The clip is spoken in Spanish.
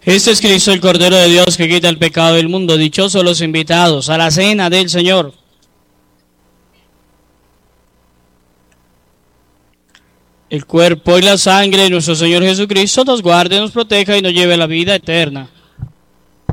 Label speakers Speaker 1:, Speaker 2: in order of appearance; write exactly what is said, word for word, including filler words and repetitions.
Speaker 1: Este es Cristo, el Cordero de Dios, que quita el pecado del mundo. Dichosos los invitados a la cena del Señor. El cuerpo y la sangre de nuestro Señor Jesucristo nos guarde, nos proteja y nos lleve a la vida eterna.